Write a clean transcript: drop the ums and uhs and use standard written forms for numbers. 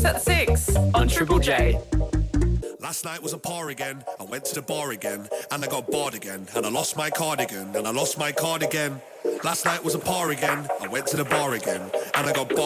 at 6 on Triple J. Last night was a par again, I went to the bar again, and I got barred again, and I lost my cardigan, and I lost my card again. Last night was a par again, I went to the bar again, and I got barred.